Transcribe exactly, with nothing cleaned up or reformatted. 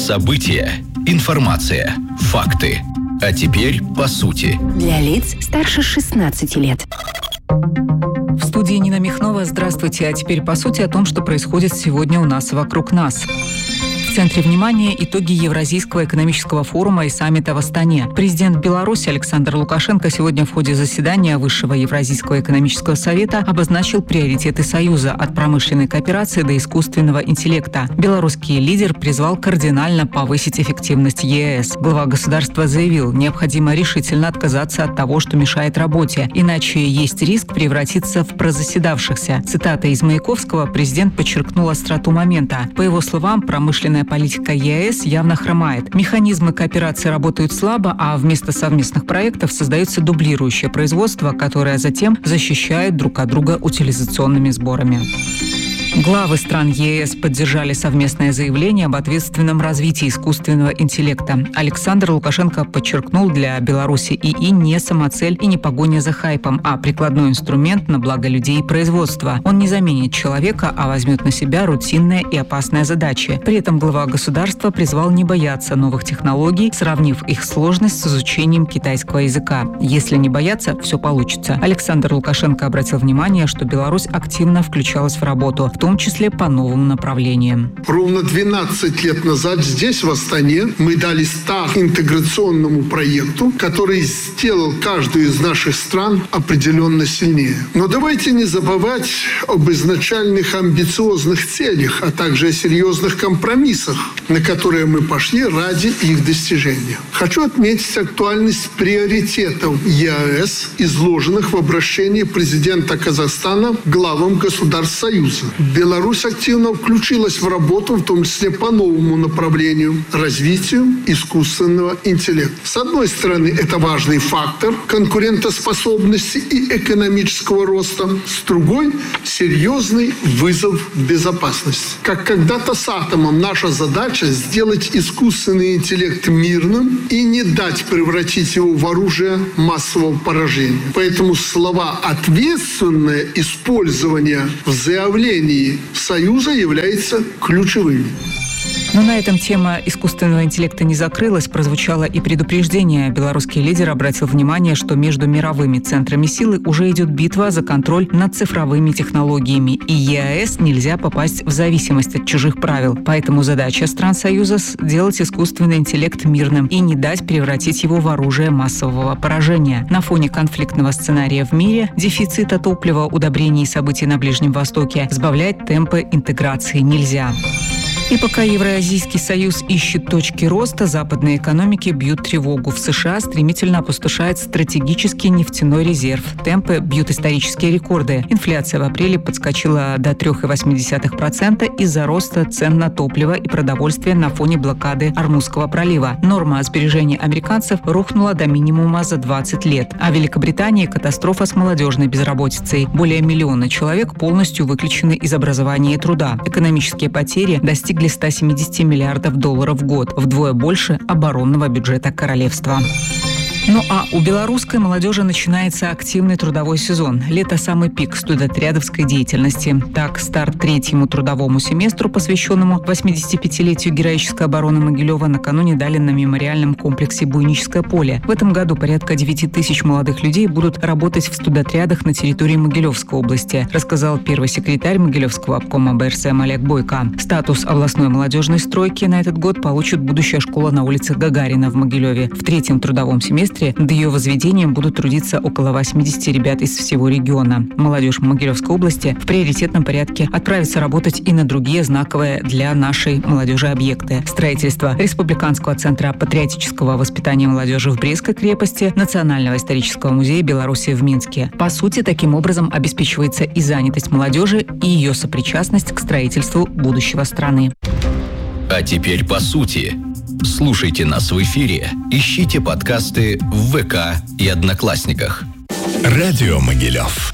События, информация, факты. А теперь по сути. Для лиц старше шестнадцати лет. В студии Нина Михнова. Здравствуйте. А теперь по сути о том, что происходит сегодня у нас вокруг нас. В центре внимания итоги Евразийского экономического форума и саммита в Астане. Президент Беларуси Александр Лукашенко сегодня в ходе заседания Высшего Евразийского экономического совета обозначил приоритеты Союза от промышленной кооперации до искусственного интеллекта. Белорусский лидер призвал кардинально повысить эффективность ЕС. Глава государства заявил, необходимо решительно отказаться от того, что мешает работе, иначе есть риск превратиться в прозаседавшихся. Цитата из Маяковского, президент подчеркнул остроту момента. По его словам, промышленная политика ЕС явно хромает. Механизмы кооперации работают слабо, а вместо совместных проектов создается дублирующее производство, которое затем защищает друг от друга утилизационными сборами. Главы стран ЕС поддержали совместное заявление об ответственном развитии искусственного интеллекта. Александр Лукашенко подчеркнул, для Беларуси ИИ не самоцель и не погоня за хайпом, а прикладной инструмент на благо людей и производства. Он не заменит человека, а возьмет на себя рутинные и опасные задачи. При этом глава государства призвал не бояться новых технологий, сравнив их сложность с изучением китайского языка. Если не бояться, все получится. Александр Лукашенко обратил внимание, что Беларусь активно включалась в работу, в том числе по новым направлениям. Ровно двенадцать лет назад здесь, в Астане, мы дали старт интеграционному проекту, который сделал каждую из наших стран определенно сильнее. Но давайте не забывать об изначальных амбициозных целях, а также о серьезных компромиссах, на которые мы пошли ради их достижения. Хочу отметить актуальность приоритетов ЕАЭС, изложенных в обращении президента Казахстана главам государств Союза. Беларусь активно включилась в работу, в том числе по новому направлению – развитию искусственного интеллекта. С одной стороны, это важный фактор конкурентоспособности и экономического роста. С другой – серьезный вызов безопасности. Как когда-то с атомом, наша задача – сделать искусственный интеллект мирным и не дать превратить его в оружие массового поражения. Поэтому слова «ответственное использование» в заявлении Союза являются ключевыми. Но на этом тема искусственного интеллекта не закрылась. Прозвучало и предупреждение. Белорусский лидер обратил внимание, что между мировыми центрами силы уже идет битва за контроль над цифровыми технологиями. И ЕАЭС нельзя попасть в зависимость от чужих правил. Поэтому задача стран Союза – сделать искусственный интеллект мирным и не дать превратить его в оружие массового поражения. На фоне конфликтного сценария в мире, дефицита топлива, удобрений и событий на Ближнем Востоке сбавлять темпы интеграции нельзя. И пока Евразийский союз ищет точки роста, западные экономики бьют тревогу. В США стремительно опустошает стратегический нефтяной резерв. Темпы бьют исторические рекорды. Инфляция в апреле подскочила до три целых восемь десятых процента из-за роста цен на топливо и продовольствие на фоне блокады Ормузского пролива. Норма сбережений американцев рухнула до минимума за двадцать лет. А в Великобритании катастрофа с молодежной безработицей. Более миллиона человек полностью выключены из образования и труда. Экономические потери достигли ста семидесяти миллиардов долларов в год, вдвое больше оборонного бюджета королевства. Ну а у белорусской молодежи начинается активный трудовой сезон. Лето – самый пик студотрядовской деятельности. Так, старт третьему трудовому семестру, посвященному восьмидесятипятилетию героической обороны Могилева, накануне дали на мемориальном комплексе «Буйническое поле». В этом году порядка девяти тысяч молодых людей будут работать в студотрядах на территории Могилевской области, рассказал первый секретарь Могилевского обкома БРСМ Олег Бойко. Статус областной молодежной стройки на этот год получит будущая школа на улице Гагарина в Могилеве. В третьем трудовом семестре до ее возведения будут трудиться около восьмидесяти ребят из всего региона. Молодежь Могилевской области в приоритетном порядке отправится работать и на другие знаковые для нашей молодежи объекты. Строительство Республиканского центра патриотического воспитания молодежи в Брестской крепости, Национального исторического музея Беларуси в Минске. По сути, таким образом обеспечивается и занятость молодежи, и ее сопричастность к строительству будущего страны. А теперь по сути. Слушайте нас в эфире, ищите подкасты в ВК и Одноклассниках. Радио Могилев.